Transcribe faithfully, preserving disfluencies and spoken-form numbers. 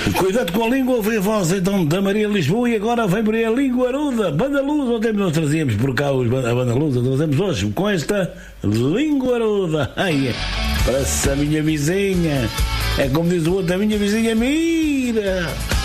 Cuidado com a língua, foi a voz então da Maria Lisboa e agora vem por aí a Linguaruda, Banda Luz. Ontem nós trazíamos por cá os, a Banda Luz, trazemos hoje com esta Linguaruda. Ai, parece a minha vizinha, é como diz o outro, a minha vizinha mira.